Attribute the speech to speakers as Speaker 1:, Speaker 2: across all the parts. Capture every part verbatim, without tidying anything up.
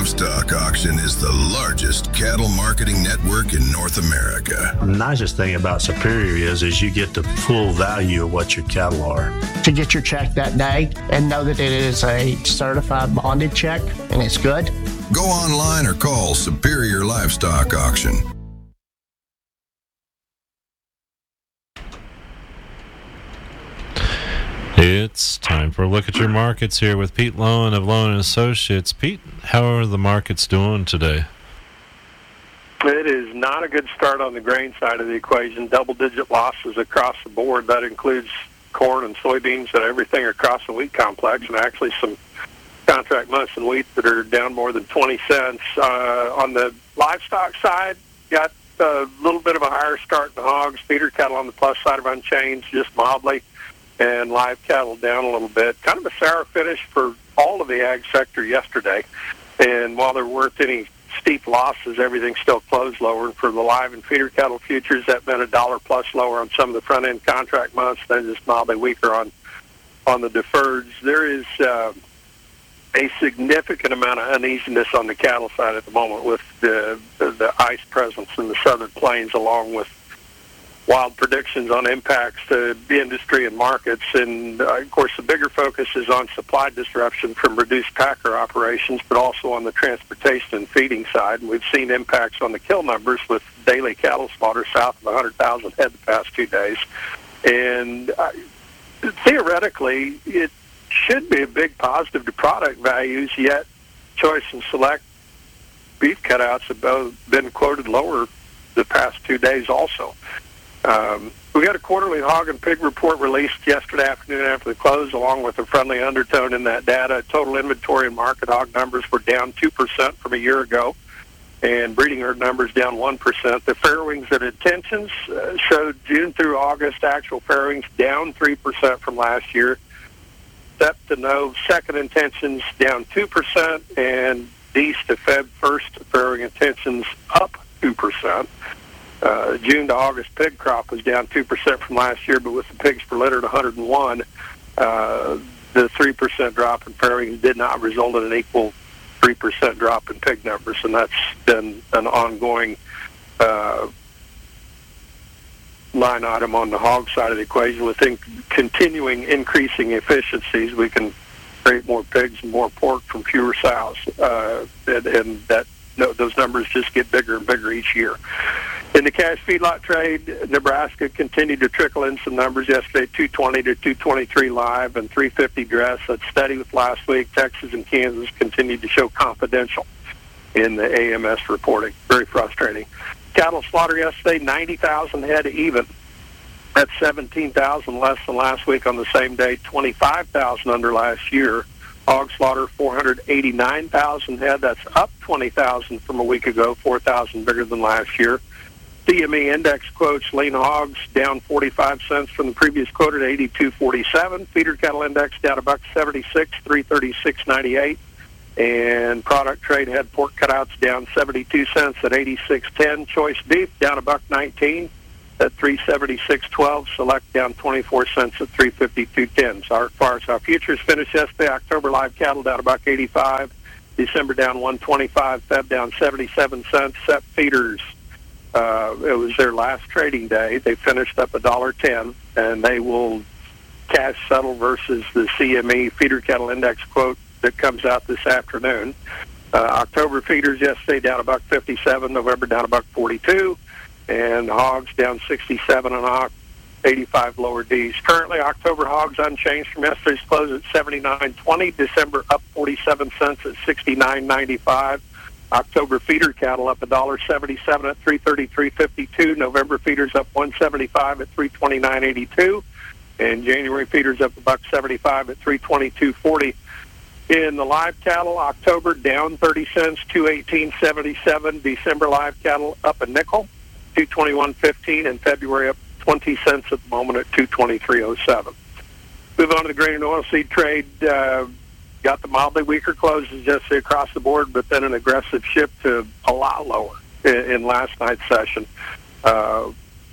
Speaker 1: Livestock Auction is the largest cattle marketing network in North America.
Speaker 2: The nicest thing about Superior is, is you get the full value of what your cattle are.
Speaker 3: To get your check that day and know that it is a certified bonded check and it's good.
Speaker 1: Go online or call Superior Livestock Auction.
Speaker 4: It's time for a look at your markets here with Pete Lowen of Lowen and Associates. Pete, how are the markets doing today?
Speaker 5: It is not a good start on the grain side of the equation. Double-digit losses across the board. That includes corn and soybeans and everything across the wheat complex, and actually some contract months in wheat that are down more than twenty cents. Uh, on the livestock side, got a little bit of a higher start in the hogs. Feeder cattle on the plus side of unchanged, just mildly, and live cattle down a little bit. Kind of a sour finish for all of the ag sector yesterday. And while there weren't any steep losses, everything still closed lower. And for the live and feeder cattle futures, that meant a dollar plus lower on some of the front-end contract months. They're just mildly weaker on on the deferreds. There is uh, a significant amount of uneasiness on the cattle side at the moment with the, the, the ice presence in the southern plains, along with wild predictions on impacts to the industry and markets. And, uh, of course, the bigger focus is on supply disruption from reduced packer operations, but also on the transportation and feeding side. And we've seen impacts on the kill numbers with daily cattle slaughter south of one hundred thousand head the past two days. And uh, theoretically, it should be a big positive to product values, yet Choice and Select beef cutouts have both been quoted lower the past two days also. Um, we got a quarterly hog and pig report released yesterday afternoon after the close, along with a friendly undertone in that data. Total inventory and market hog numbers were down two percent from a year ago, and breeding herd numbers down one percent. The farrowings and intentions uh, showed June through August actual farrowings down three percent from last year. Sep to Nov second intentions down two percent, and Dece to Feb first farrowing intentions up two percent. Uh, June to August pig crop was down two percent from last year, but with the pigs per litter at one hundred one, uh, the three percent drop in farrowings did not result in an equal three percent drop in pig numbers, and that's been an ongoing uh, line item on the hog side of the equation. With in- continuing increasing efficiencies, we can create more pigs and more pork from fewer sows, uh, and, and that no, those numbers just get bigger and bigger each year. In the cash feedlot trade, Nebraska continued to trickle in some numbers yesterday, two twenty to two twenty-three live and three fifty dress. That's steady with last week. Texas and Kansas continued to show confidential in the A M S reporting. Very frustrating. Cattle slaughter yesterday, ninety thousand head even. That's seventeen thousand less than last week on the same day, twenty-five thousand under last year. Hog slaughter, four hundred eighty-nine thousand head. That's up twenty thousand from a week ago, four thousand bigger than last year. C M E index quotes lean hogs down forty-five cents from the previous quote at eighty-two forty-seven. Feeder cattle index down a buck seventy-six, three thirty-six ninety-eight. And product trade had pork cutouts down seventy-two cents at eighty-six ten. Choice beef down a buck nineteen at three seventy-six twelve. Select down twenty-four cents at three fifty-two ten. So as far as our futures finished yesterday, October live cattle down a buck eighty-five. December down one twenty-five. Feb down seventy-seven cents. Sep feeders. Uh, it was their last trading day. They finished up a dollar ten, and they will cash settle versus the C M E feeder cattle index quote that comes out this afternoon. Uh, October feeders yesterday down a buck fifty-seven. November down a buck forty-two, and hogs down sixty-seven and Oct, eighty-five lower D's. Currently, October hogs unchanged from yesterday's close at seventy-nine twenty. December up forty-seven cents at sixty-nine ninety-five. October feeder cattle up one dollar seventy-seven at three thirty-three fifty-two. November feeders up one seventy-five at three twenty-nine eighty-two. And January feeders up a buck seventy-five at three twenty-two forty. In the live cattle, October down thirty cents, two eighteen seventy-seven. December live cattle up a nickel, two twenty-one fifteen. And February up twenty cents at the moment at two twenty-three oh seven. Move on to the grain and oilseed trade. Uh, Got the mildly weaker closes just across the board, but then an aggressive shift to a lot lower in, in last night's session. Uh,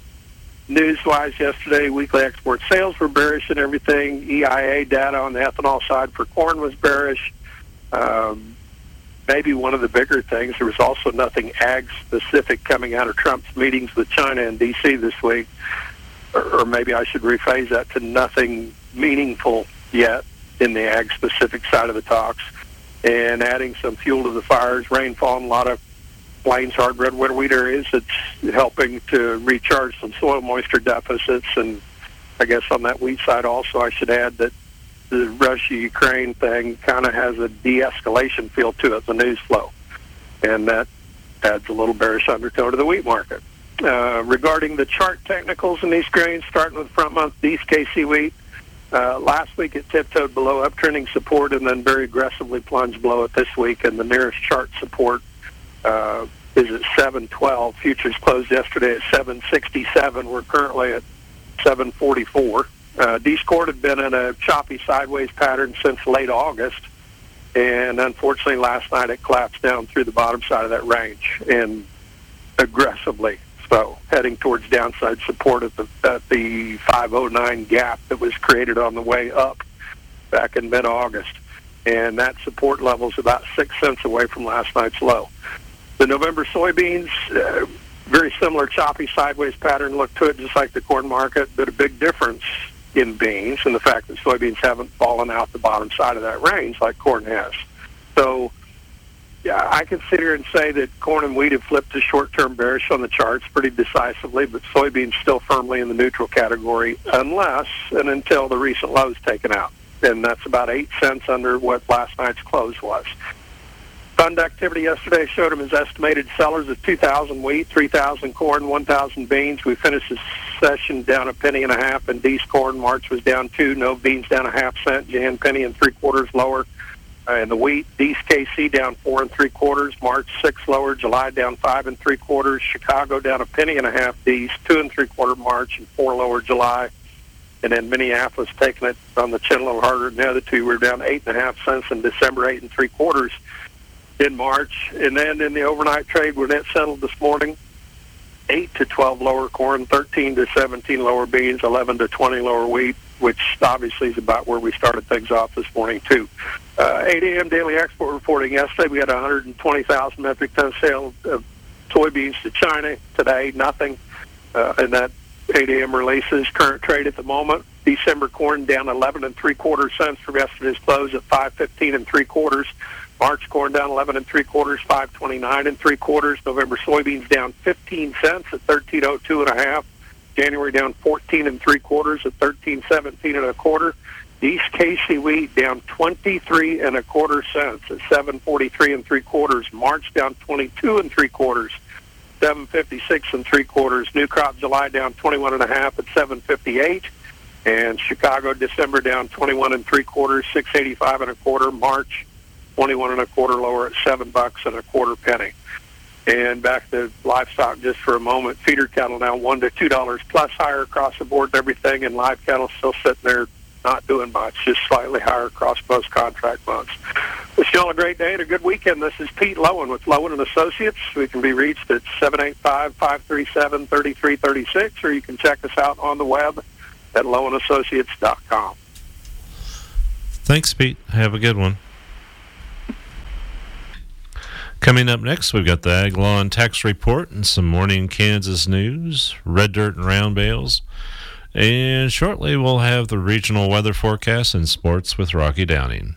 Speaker 5: news-wise yesterday, weekly export sales were bearish and everything. E I A data on the ethanol side for corn was bearish. Um, maybe one of the bigger things, there was also nothing ag-specific coming out of Trump's meetings with China and D C this week, or, or maybe I should rephrase that to nothing meaningful yet in the ag-specific side of the talks, and adding some fuel to the fires, rainfall in a lot of plains, hard red winter wheat areas. It's helping to recharge some soil moisture deficits, and I guess on that wheat side also I should add that the Russia-Ukraine thing kind of has a de-escalation feel to it, the news flow, and that adds a little bearish undertone to the wheat market. Uh, regarding the chart technicals in these grains, starting with front month East K C wheat, uh, last week it tiptoed below uptrending support and then very aggressively plunged below it this week, and the nearest chart support uh, is at seven twelve. Futures closed yesterday at seven sixty-seven. We're currently at seven forty-four. Uh, D-Score had been in a choppy sideways pattern since late August, and unfortunately last night it collapsed down through the bottom side of that range, and aggressively so, heading towards downside support at the, at the five oh nine gap that was created on the way up back in mid-August, and that support level is about six cents away from last night's low. The November soybeans, uh, very similar choppy sideways pattern look to it, just like the corn market, but a big difference in beans and the fact that soybeans haven't fallen out the bottom side of that range like corn has. So, yeah, I can sit here and say that corn and wheat have flipped to short-term bearish on the charts pretty decisively, but soybeans still firmly in the neutral category unless and until the recent low is taken out, and that's about eight cents under what last night's close was. Fund activity yesterday showed them as estimated sellers of two thousand wheat, three thousand corn, one thousand beans. We finished the session down a penny and a half, and D's corn March was down two, no beans down a half cent, Jan penny and three quarters lower. Uh, and the wheat, D's K C down four and three quarters, March six lower, July down five and three quarters, Chicago down a penny and a half, D's two and three quarter March and four lower July. And then Minneapolis taking it on the chin a little harder than the other two. We're down eight and a half cents in December, eight and three quarters in March. And then in the overnight trade, when it settled this morning, eight to twelve lower corn, thirteen to seventeen lower beans, eleven to twenty lower wheat, which obviously is about where we started things off this morning, too. Uh, eight a.m. daily export reporting yesterday, we had one hundred twenty thousand metric ton sale of soybeans to China. Today, nothing. Uh, and that eight a.m. releases, current trade at the moment. December corn down eleven and three quarter cents from yesterday's close at five fifteen and three quarters. March corn down eleven and three quarters, five twenty-nine and three quarters. November soybeans down fifteen cents at thirteen oh two and a half. January down fourteen and three quarters at thirteen seventeen and a quarter. East K C wheat down twenty-three and a quarter cents at seven forty-three and three quarters. March down twenty-two and three quarters, seven fifty-six and three quarters. New crop July down twenty-one and a half at seven fifty-eight. And Chicago December down twenty-one and three quarters, six eighty-five and a quarter. March twenty-one and a quarter lower at seven bucks and a quarter penny. And back to livestock just for a moment. Feeder cattle now one to two dollars plus higher across the board and everything, and live cattle still sitting there not doing much, just slightly higher across most contract months. Wish you all a great day and a good weekend. This is Pete Lowen with Lowen and Associates. We can be reached at seven eight five, five three seven, three three three six, or you can check us out on the web at lowen associates dot com.
Speaker 4: Thanks, Pete. Have a good one. Coming up next, we've got the Ag Law and Tax Report and some morning Kansas news, red dirt and round bales. And shortly, we'll have the regional weather forecast and sports with Rocky Downing.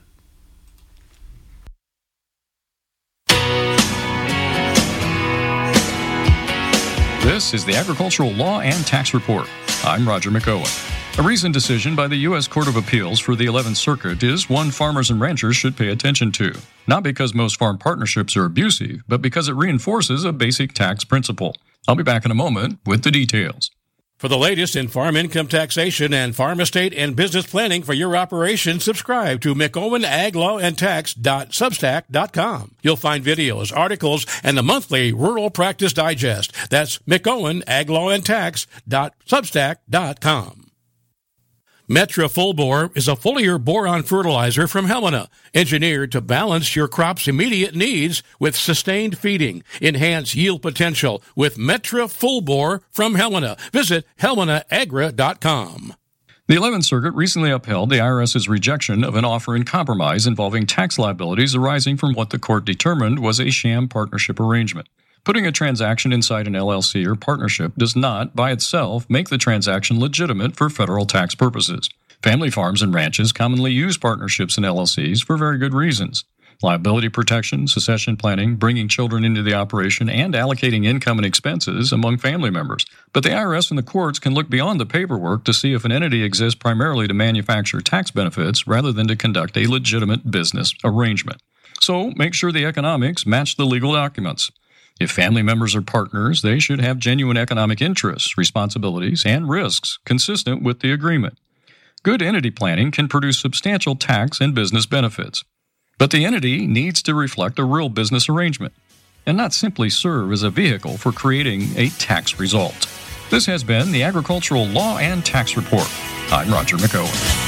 Speaker 6: This is the Agricultural Law and Tax Report. I'm Roger McOwen. A recent decision by the U S Court of Appeals for the eleventh Circuit is one farmers and ranchers should pay attention to. Not because most farm partnerships are abusive, but because it reinforces a basic tax principle. I'll be back in a moment with the details.
Speaker 7: For the latest in farm income taxation and farm estate and business planning for your operation, subscribe to McOwen Ag Law and Tax dot substack dot com. You'll find videos, articles, and the monthly Rural Practice Digest. That's McOwen Ag Law and Tax dot substack dot com. Metra Full Bore is a foliar boron fertilizer from Helena, engineered to balance your crop's immediate needs with sustained feeding. Enhance yield potential with Metra Full Bore from Helena. Visit helena agra dot com.
Speaker 6: The eleventh Circuit recently upheld the IRS's rejection of an offer in compromise involving tax liabilities arising from what the court determined was a sham partnership arrangement. Putting a transaction inside an L L C or partnership does not, by itself, make the transaction legitimate for federal tax purposes. Family farms and ranches commonly use partnerships and L L Cs for very good reasons. Liability protection, succession planning, bringing children into the operation, and allocating income and expenses among family members. But the I R S and the courts can look beyond the paperwork to see if an entity exists primarily to manufacture tax benefits rather than to conduct a legitimate business arrangement. So make sure the economics match the legal documents. If family members are partners, they should have genuine economic interests, responsibilities, and risks consistent with the agreement. Good entity planning can produce substantial tax and business benefits. But the entity needs to reflect a real business arrangement and not simply serve as a vehicle for creating a tax result. This has been the Agricultural Law and Tax Report. I'm Roger McOwen.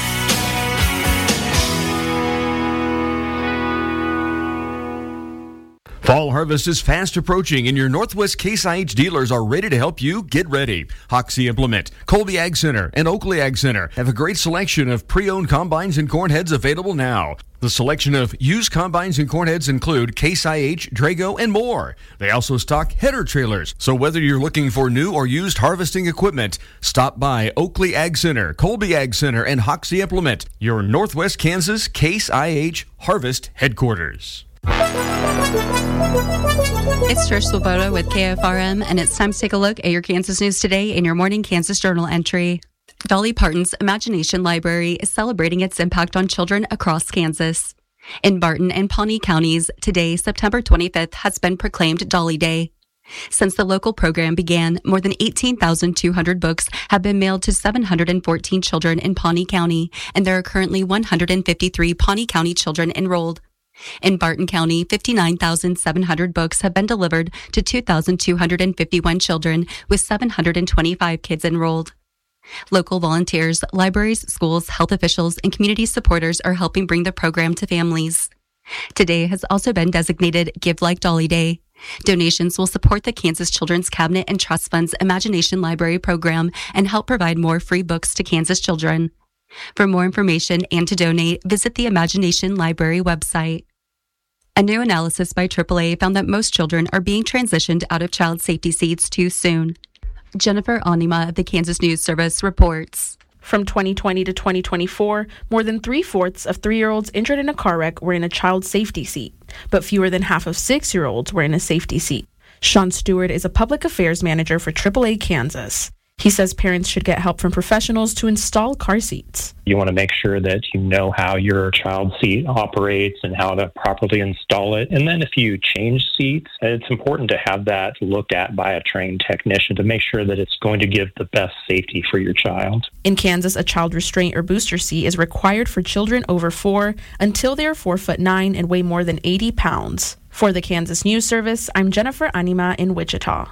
Speaker 8: Fall harvest is fast approaching, and your Northwest Case I H dealers are ready to help you get ready. Hoxie Implement, Colby Ag Center, and Oakley Ag Center have a great selection of pre-owned combines and corn heads available now. The selection of used combines and corn heads include Case I H, Drago, and more. They also stock header trailers, so whether you're looking for new or used harvesting equipment, stop by Oakley Ag Center, Colby Ag Center, and Hoxie Implement, your Northwest Kansas Case I H Harvest headquarters.
Speaker 9: It's Trish Swoboda with K F R M, and it's time to take a look at your Kansas news today in your morning Kansas Journal entry. Dolly Parton's Imagination Library is celebrating its impact on children across Kansas. In Barton and Pawnee counties, today, September twenty-fifth, has been proclaimed Dolly Day. Since the local program began, more than eighteen thousand two hundred books have been mailed to seven hundred fourteen children in Pawnee County, and there are currently one hundred fifty-three Pawnee County children enrolled. In Barton County, fifty-nine thousand seven hundred books have been delivered to two thousand two hundred fifty-one children, with seven hundred twenty-five kids enrolled. Local volunteers, libraries, schools, health officials, and community supporters are helping bring the program to families. Today has also been designated Give Like Dolly Day. Donations will support the Kansas Children's Cabinet and Trust Fund's Imagination Library program and help provide more free books to Kansas children. For more information and to donate, visit the Imagination Library website. A new analysis by triple A found that most children are being transitioned out of child safety seats too soon. Jennifer Anima of the Kansas News Service reports.
Speaker 10: From twenty twenty to twenty twenty-four, more than three-fourths of three-year-olds injured in a car wreck were in a child safety seat, but fewer than half of six-year-olds were in a safety seat. Sean Stewart is a public affairs manager for triple A Kansas. He says parents should get help from professionals to install car seats.
Speaker 11: You want to make sure that you know how your child seat operates and how to properly install it. And then if you change seats, it's important to have that looked at by a trained technician to make sure that it's going to give the best safety for your child.
Speaker 10: In Kansas, a child restraint or booster seat is required for children over four until they are four foot nine and weigh more than eighty pounds. For the Kansas News Service, I'm Jennifer Anima in Wichita.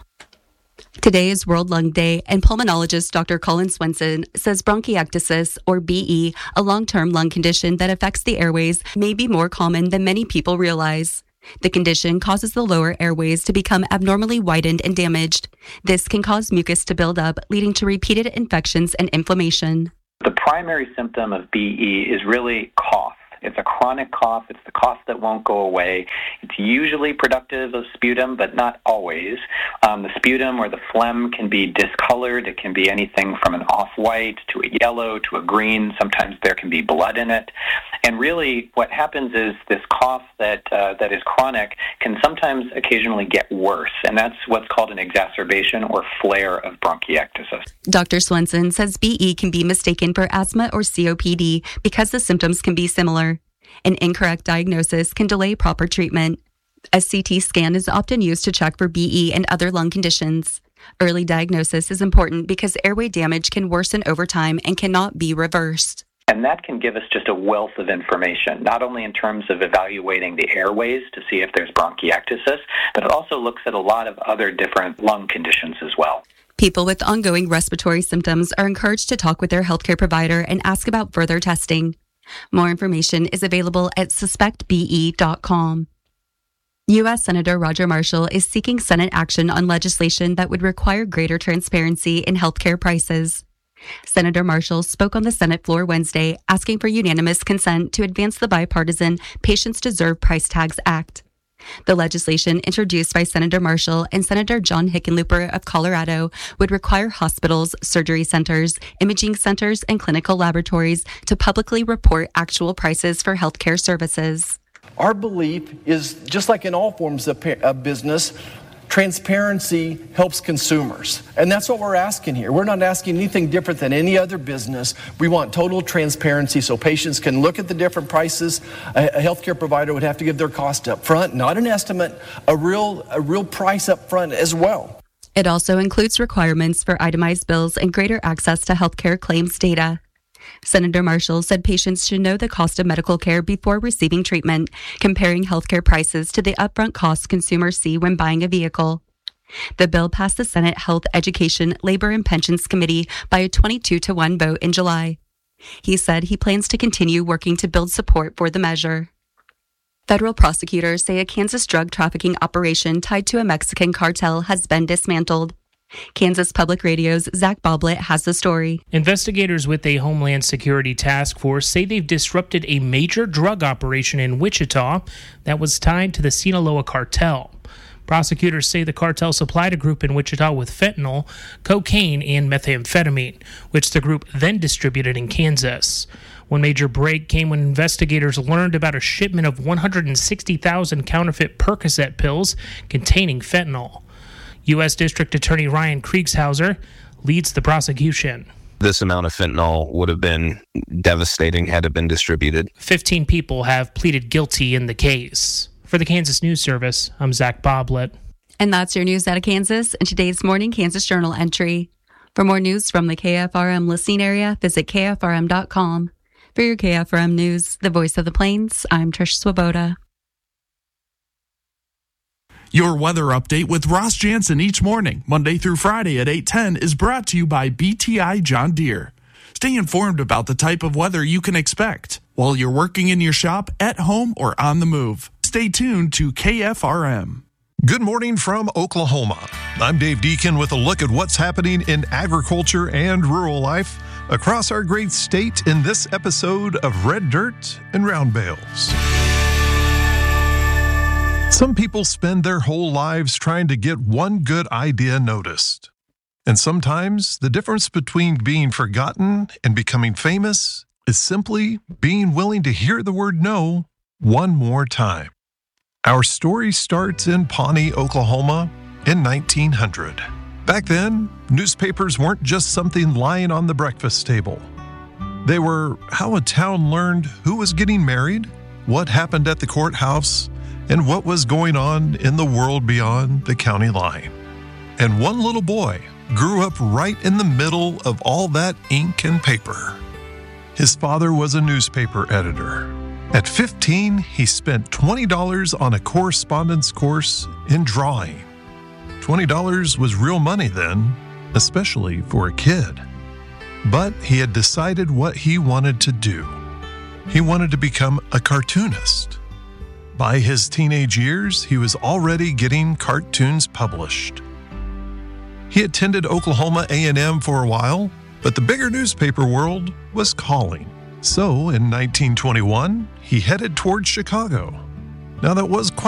Speaker 9: Today is World Lung Day, and pulmonologist Doctor Colin Swenson says bronchiectasis, or B E, a long-term lung condition that affects the airways, may be more common than many people realize. The condition causes the lower airways to become abnormally widened and damaged. This can cause mucus to build up, leading to repeated infections and inflammation.
Speaker 12: The primary symptom of B E is really cough. It's a chronic cough. It's the cough that won't go away. It's usually productive of sputum, but not always. Um, the sputum or the phlegm can be discolored. It can be anything from an off-white to a yellow to a green. Sometimes there can be blood in it. And really what happens is this cough that uh, that is chronic can sometimes occasionally get worse, and that's what's called an exacerbation or flare of bronchiectasis.
Speaker 9: Doctor Swenson says B E can be mistaken for asthma or C O P D because the symptoms can be similar. An incorrect diagnosis can delay proper treatment. A C T scan is often used to check for B E and other lung conditions. Early diagnosis is important because airway damage can worsen over time and cannot be reversed.
Speaker 12: And that can give us just a wealth of information, not only in terms of evaluating the airways to see if there's bronchiectasis, but it also looks at a lot of other different lung conditions as well.
Speaker 9: People with ongoing respiratory symptoms are encouraged to talk with their healthcare provider and ask about further testing. More information is available at suspect B E dot com. U S Senator Roger Marshall is seeking Senate action on legislation that would require greater transparency in healthcare prices. Senator Marshall spoke on the Senate floor Wednesday, asking for unanimous consent to advance the bipartisan Patients Deserve Price Tags Act. The legislation, introduced by Senator Marshall and Senator John Hickenlooper of Colorado, would require hospitals, surgery centers, imaging centers, and clinical laboratories to publicly report actual prices for healthcare services.
Speaker 13: Our belief is, just like in all forms of, of business, transparency helps consumers. And that's what we're asking here. We're not asking anything different than any other business. We want total transparency so patients can look at the different prices. A, a healthcare provider would have to give their cost up front, not an estimate, a real, a real price up front as well.
Speaker 9: It also includes requirements for itemized bills and greater access to healthcare claims data. Senator Marshall said patients should know the cost of medical care before receiving treatment, comparing healthcare prices to the upfront costs consumers see when buying a vehicle. The bill passed the Senate Health, Education, Labor, and Pensions Committee by a twenty-two to one vote in July. He said he plans to continue working to build support for the measure. Federal prosecutors say a Kansas drug trafficking operation tied to a Mexican cartel has been dismantled. Kansas Public Radio's Zach Boblet has the story.
Speaker 14: Investigators with a Homeland Security task force say they've disrupted a major drug operation in Wichita that was tied to the Sinaloa cartel. Prosecutors say the cartel supplied a group in Wichita with fentanyl, cocaine, and methamphetamine, which the group then distributed in Kansas. One major break came when investigators learned about a shipment of one hundred sixty thousand counterfeit Percocet pills containing fentanyl. U S District Attorney Ryan Kriegshauser leads the prosecution.
Speaker 15: This amount of fentanyl would have been devastating had it been distributed.
Speaker 14: Fifteen people have pleaded guilty in the case. For the Kansas News Service, I'm Zach Boblet.
Speaker 9: And that's your news out of Kansas and today's Morning Kansas Journal entry. For more news from the K F R M listening area, visit K F R M dot com. For your K F R M News, the voice of the Plains, I'm Trish Swoboda.
Speaker 16: Your weather update with Ross Jansen each morning, Monday through Friday at eight ten, is brought to you by B T I John Deere. Stay informed about the type of weather you can expect while you're working in your shop, at home, or on the move. Stay tuned to K F R M.
Speaker 17: Good morning from Oklahoma. I'm Dave Deacon with a look at what's happening in agriculture and rural life across our great state in this episode of Red Dirt and Round Bales. Some people spend their whole lives trying to get one good idea noticed. And sometimes the difference between being forgotten and becoming famous is simply being willing to hear the word no one more time. Our story starts in Pawnee, Oklahoma in nineteen hundred. Back then, newspapers weren't just something lying on the breakfast table. They were how a town learned who was getting married, what happened at the courthouse, and what was going on in the world beyond the county line. And one little boy grew up right in the middle of all that ink and paper. His father was a newspaper editor. At fifteen, he spent twenty dollars on a correspondence course in drawing. twenty dollars was real money then, especially for a kid. But he had decided what he wanted to do. He wanted to become a cartoonist. By his teenage years, he was already getting cartoons published. He attended Oklahoma A and M for a while, but the bigger newspaper world was calling. So in nineteen twenty-one, he headed towards Chicago. Now that was quite